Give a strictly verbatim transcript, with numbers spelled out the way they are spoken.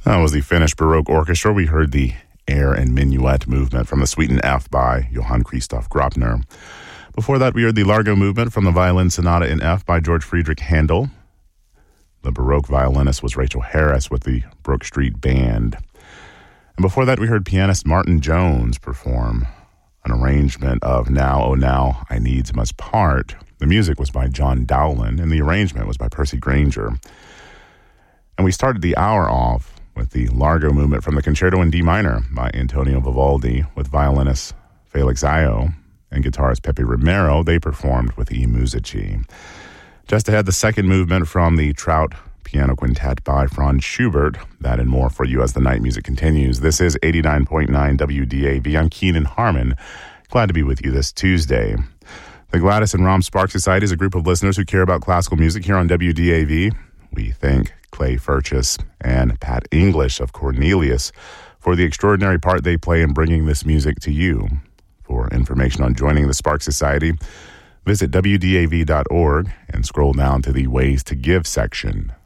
That was the Finnish Baroque Orchestra. We heard the Air and Minuet movement from the Suite in F by Johann Christoph Grabner. Before that, we heard the Largo movement from the Violin Sonata in F by George Friedrich Handel. The Baroque violinist was Rachel Harris with the Brook Street Band. And before that, we heard pianist Martin Jones perform an arrangement of Now, Oh Now, I Needs Must Part. The music was by John Dowland, and the arrangement was by Percy Granger. And we started the hour off with the Largo movement from the Concerto in D minor by Antonio Vivaldi with violinist Felix Ayo and guitarist Pepe Romero. They performed with E Musici. Just ahead, the second movement from the Trout Piano Quintet by Franz Schubert. That and more for you as the night music continues. This is eighty-nine point nine W D A V. I'm Keenan Harmon. Glad to be with you this Tuesday. The Gladys and Rom Sparks Society is a group of listeners who care about classical music here on W D A V. We thank Clay Furchess and Pat English of Cornelius for the extraordinary part they play in bringing this music to you. For information on joining the Sparks Society, visit W D A V dot org and scroll down to the Ways to Give section.